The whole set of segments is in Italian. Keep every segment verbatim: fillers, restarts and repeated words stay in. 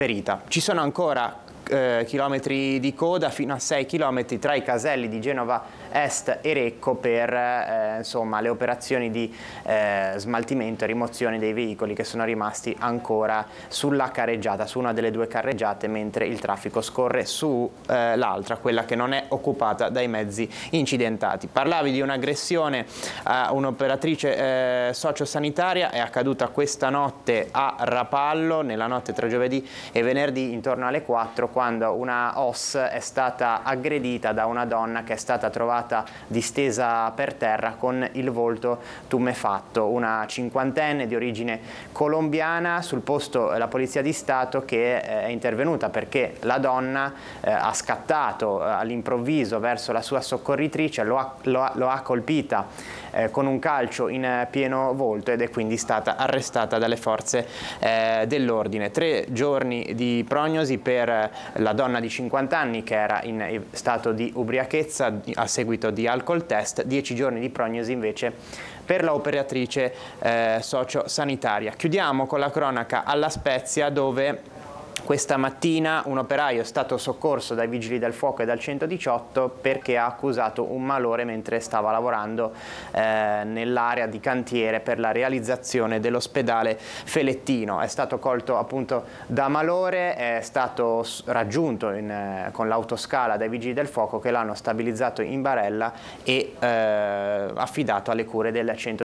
ferita. Ci sono ancora eh, chilometri di coda, fino a sei chilometri tra i caselli di Genova Est e Recco per eh, insomma, le operazioni di eh, smaltimento e rimozione dei veicoli che sono rimasti ancora sulla carreggiata, su una delle due carreggiate, mentre il traffico scorre su eh, l'altra, quella che non è occupata dai mezzi incidentati. Parlavi di un'aggressione a un'operatrice eh, sociosanitaria, è accaduta questa notte a Rapallo, nella notte tra giovedì e venerdì intorno alle quattro, quando una O S è stata aggredita da una donna che è stata trovata distesa per terra con il volto tumefatto, una cinquantenne di origine colombiana. Sul posto la Polizia di Stato che è intervenuta perché la donna eh, ha scattato eh, all'improvviso verso la sua soccorritrice, lo ha, lo ha, lo ha colpita eh, con un calcio in pieno volto ed è quindi stata arrestata dalle forze eh, dell'ordine. Tre giorni di prognosi per la donna di cinquanta anni che era in stato di ubriachezza a seguito di alcol test, dieci giorni di prognosi invece per l'operatrice eh, sociosanitaria. Chiudiamo con la cronaca alla Spezia, dove questa mattina un operaio è stato soccorso dai vigili del fuoco e dal centodiciotto perché ha accusato un malore mentre stava lavorando eh, nell'area di cantiere per la realizzazione dell'ospedale Felettino. È stato colto appunto da malore, è stato raggiunto in, eh, con l'autoscala dai vigili del fuoco che l'hanno stabilizzato in barella e eh, affidato alle cure del centodiciotto.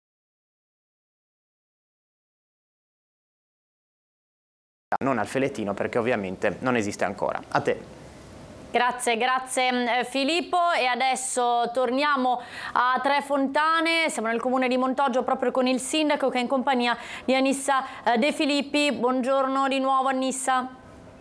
Non al Felettino, perché ovviamente non esiste ancora. A te. Grazie, grazie Filippo, e adesso torniamo a Tre Fontane, siamo nel comune di Montoggio proprio con il sindaco che è in compagnia di Annissa De Filippi. Buongiorno di nuovo Annissa.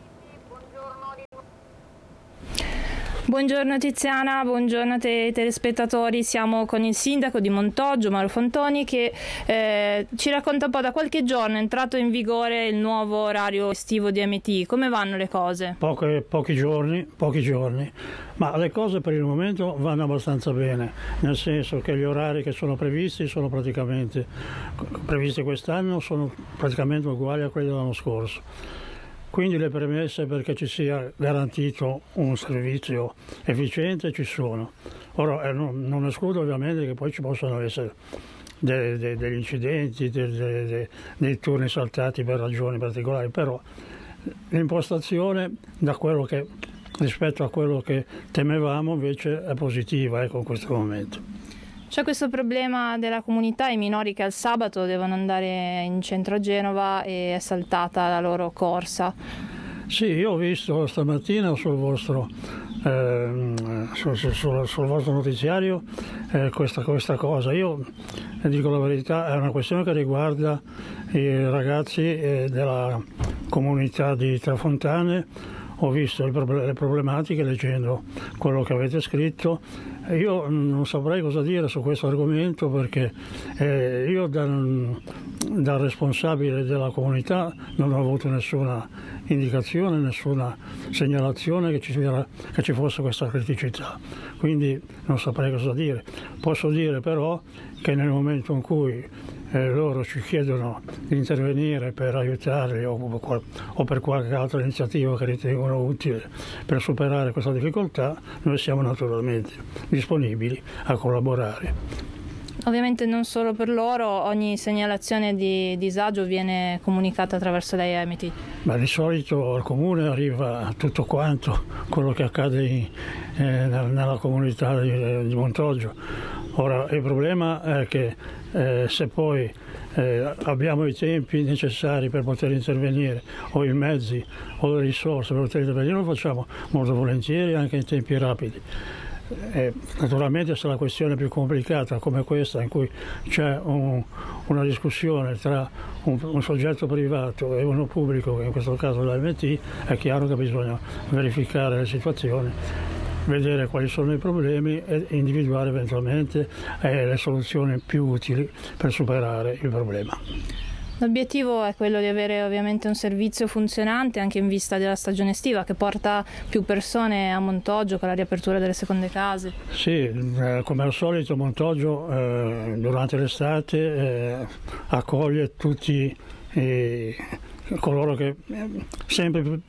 Buongiorno Tiziana, buongiorno a te ai telespettatori. Siamo con il sindaco di Montoggio, Mauro Fantoni, che eh, ci racconta un po'. Da qualche giorno è entrato in vigore il nuovo orario estivo di M T. Come vanno le cose? Poche, pochi giorni, pochi giorni, ma le cose per il momento vanno abbastanza bene, nel senso che gli orari che sono previsti sono praticamente previsti quest'anno, sono praticamente uguali a quelli dell'anno scorso. Quindi le premesse perché ci sia garantito un servizio efficiente ci sono. Ora eh, non, non escludo ovviamente che poi ci possano essere de, de, degli incidenti, de, de, de, dei turni saltati per ragioni particolari, però l'impostazione da quello che, rispetto a quello che temevamo invece è positiva, ecco, in questo momento. C'è questo problema della comunità, i minori che al sabato devono andare in centro a Genova e è saltata la loro corsa. Sì, io ho visto stamattina sul vostro, eh, sul, sul, sul vostro notiziario eh, questa, questa cosa. Io eh, dico la verità, è una questione che riguarda i ragazzi eh, della comunità di Tre Fontane. Ho visto le problematiche leggendo quello che avete scritto. Io non saprei cosa dire su questo argomento perché eh, io da, da responsabile della comunità non ho avuto nessuna indicazione, nessuna segnalazione che ci, che ci fosse questa criticità. Quindi non saprei cosa dire. Posso dire però che nel momento in cui Eh, loro ci chiedono di intervenire per aiutarli o, o per qualche altra iniziativa che ritengono utile per superare questa difficoltà, noi siamo naturalmente disponibili a collaborare. Ovviamente non solo per loro, ogni segnalazione di disagio viene comunicata attraverso l'A M T. Ma di solito al comune arriva tutto quanto quello che accade in, eh, nella comunità di, di Montoggio. Ora il problema è che eh, se poi eh, abbiamo i tempi necessari per poter intervenire o i mezzi o le risorse per poter intervenire, lo facciamo molto volentieri anche in tempi rapidi. Eh, naturalmente se la questione è più complicata come questa, in cui c'è un, una discussione tra un, un soggetto privato e uno pubblico, in questo caso l'A M T, è chiaro che bisogna verificare le situazioni, vedere quali sono i problemi e individuare eventualmente eh, le soluzioni più utili per superare il problema. L'obiettivo è quello di avere ovviamente un servizio funzionante anche in vista della stagione estiva che porta più persone a Montoggio con la riapertura delle seconde case. Sì, eh, come al solito Montoggio eh, durante l'estate eh, accoglie tutti i coloro che sempre più,